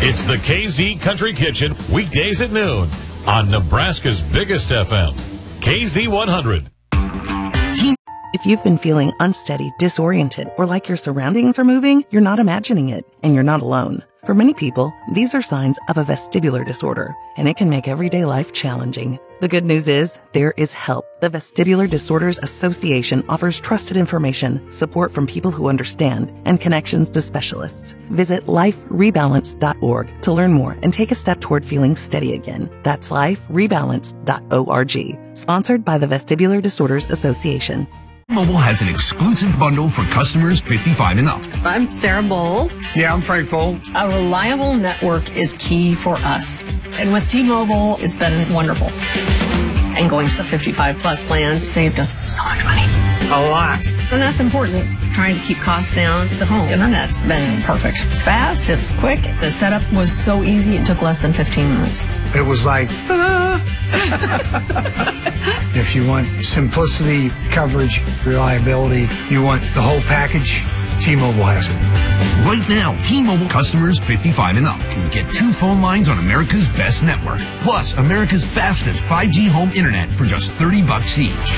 It's the KZ Country Kitchen, weekdays at noon on Nebraska's biggest FM, KZ100. If you've been feeling unsteady, disoriented, or like your surroundings are moving, you're not imagining it, and you're not alone. For many people, these are signs of a vestibular disorder, and it can make everyday life challenging. The good news is, there is help. The Vestibular Disorders Association offers trusted information, support from people who understand, and connections to specialists. Visit liferebalance.org to learn more and take a step toward feeling steady again. That's liferebalance.org. Sponsored by the Vestibular Disorders Association. Mobile has an exclusive bundle for customers 55 and up. I'm Sarah Bowl. Yeah, I'm Frank Bowl. A reliable network is key for us. And with T-Mobile, it's been wonderful. And going to the 55 plus plan saved us so much money. A lot. And that's important. Trying to keep costs down. The home internet's been perfect. It's fast, it's quick. The setup was so easy, it took less than 15 minutes. It was like, If you want simplicity, coverage, reliability, you want the whole package, T-Mobile has it. Right now, T-Mobile customers 55 and up can get 2 phone lines on America's best network, plus America's fastest 5G home internet for just $30 each.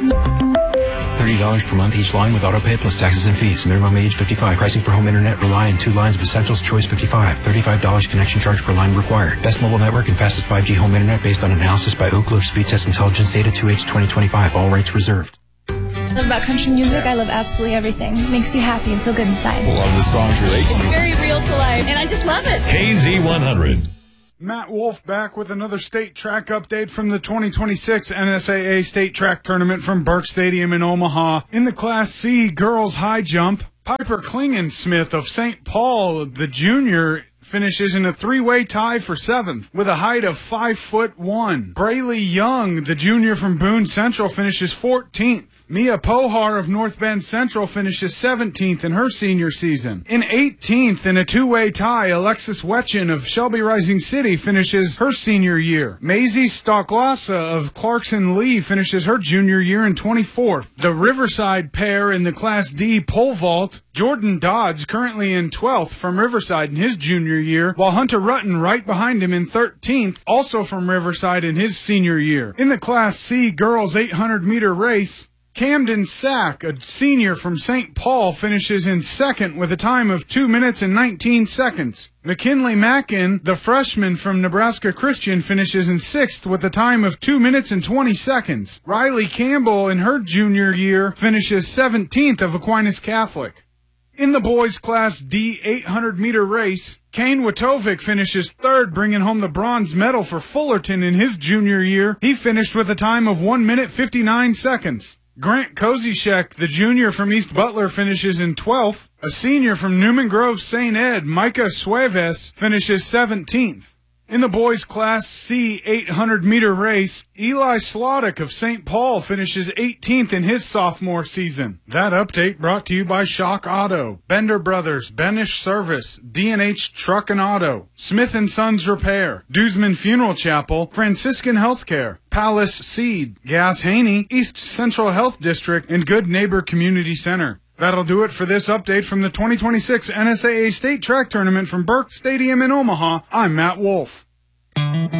$30 per month each line with autopay plus taxes and fees. Minimum age 55. Pricing for home internet rely on 2 lines of Essentials Choice 55. $35 connection charge per line required. Best mobile network and fastest 5G home internet based on analysis by Oak Cliff Speed Test Intelligence data 2H 2025. All rates reserved. I love about country music. I love absolutely everything. It makes you happy and feel good inside. A lot of the songs relate to It's very real to life, and I just love it. KZ100. Matt Wolf back with another state track update from the 2026 NSAA State Track Tournament from Burke Stadium in Omaha. In the Class C girls high jump, Piper Klingensmith of St. Paul, the junior, finishes in a 3-way tie for 7th with a height of 5'1". Braylee Young, the junior from Boone Central, finishes 14th. Mia Pohar of North Bend Central finishes 17th in her senior season. In 18th in a 2-way tie, Alexis Wetchin of Shelby Rising City finishes her senior year. Maisie Stocklasa of Clarkson Lee finishes her junior year in 24th. The Riverside pair in the Class D pole vault, Jordan Dodds currently in 12th from Riverside in his junior year, while Hunter Rutten right behind him in 13th, also from Riverside in his senior year. In the Class C girls 800-meter race, Camden Sack, a senior from St. Paul, finishes in 2nd with a time of 2 minutes and 19 seconds. McKinley Mackin, the freshman from Nebraska Christian, finishes in 6th with a time of 2 minutes and 20 seconds. Riley Campbell, in her junior year, finishes 17th of Aquinas Catholic. In the boys' Class D 800-meter race, Kane Watovic finishes 3rd, bringing home the bronze medal for Fullerton in his junior year. He finished with a time of 1 minute 59 seconds. Grant Kozichek, the junior from East Butler, finishes in 12th. A senior from Newman Grove St. Ed, Micah Sueves, finishes 17th. In the boys' Class C 800-meter race, Eli Slottick of St. Paul finishes 18th in his sophomore season. That update brought to you by Shock Auto, Bender Brothers, Benish Service, D&H Truck and Auto, Smith & Sons Repair, Duzman Funeral Chapel, Franciscan Healthcare, Palace Seed, Gas Haney, East Central Health District, and Good Neighbor Community Center. That'll do it for this update from the 2026 NSAA State Track Tournament from Burke Stadium in Omaha. I'm Matt Wolf.